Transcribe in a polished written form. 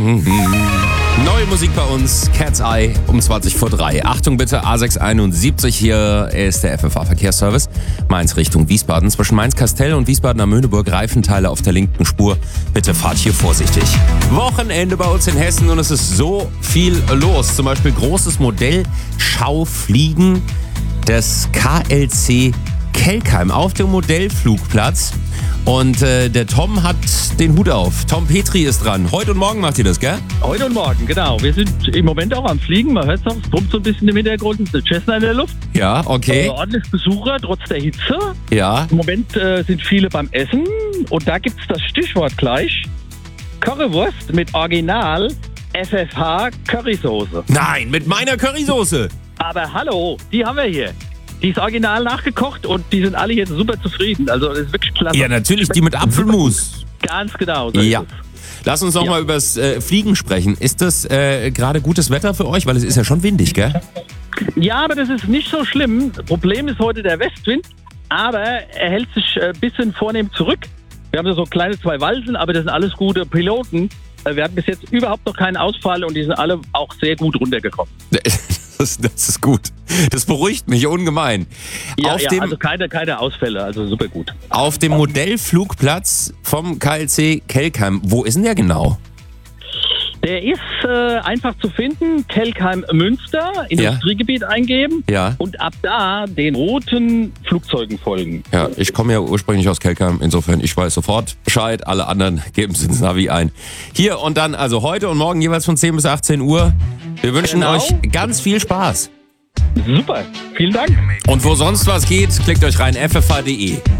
Neue Musik bei uns, Cat's Eye um 20 vor 3. Achtung bitte, A671, hier ist der FFH-Verkehrsservice. Mainz Richtung Wiesbaden. Zwischen Mainz-Kastell und Wiesbadener Möhneburg Reifenteile auf der linken Spur. Bitte fahrt hier vorsichtig. Wochenende bei uns in Hessen und es ist so viel los. Zum Beispiel großes Modellschaufliegen des KLC Kelkheim auf dem Modellflugplatz. Und der Tom hat den Hut auf. Tom Petri ist dran. Heute und morgen macht ihr das, gell? Heute und morgen, genau. Wir sind im Moment auch am Fliegen. Man hört es auch, es brummt so ein bisschen im Hintergrund. Es ist eine Cessna in der Luft. Ja, okay. Ordentlich Besucher, trotz der Hitze. Ja. Im Moment sind viele beim Essen. Und da gibt es das Stichwort gleich. Currywurst mit Original FFH Currysoße. Nein, mit meiner Currysoße. Aber hallo, die haben wir hier. Die ist original nachgekocht und die sind alle jetzt super zufrieden. Also das ist wirklich klasse. Ja, natürlich, die mit Apfelmus. Ganz genau. So Ja. ist es. Lass uns noch mal übers Fliegen sprechen. Ist das gerade gutes Wetter für euch? Weil es ist ja schon windig, gell? Ja, aber das ist nicht so schlimm. Problem ist heute der Westwind, aber er hält sich ein bisschen vornehm zurück. Wir haben so kleine 2 Walzen, aber das sind alles gute Piloten. Wir hatten bis jetzt überhaupt noch keinen Ausfall und die sind alle auch sehr gut runtergekommen. Das ist gut. Das beruhigt mich ungemein. Ja, also keine Ausfälle, also super gut. Auf dem Modellflugplatz vom KLC Kelkheim, wo ist denn der genau? Der ist einfach zu finden, Kelkheim Münster, Industriegebiet eingeben und ab da den roten Flugzeugen folgen. Ja, ich komme ja ursprünglich aus Kelkheim, insofern ich weiß sofort Bescheid, alle anderen geben es ins Navi ein. Hier und dann, also heute und morgen jeweils von 10 bis 18 Uhr. Wir wünschen euch ganz viel Spaß. Super, vielen Dank. Und wo sonst was geht, klickt euch rein, ffh.de.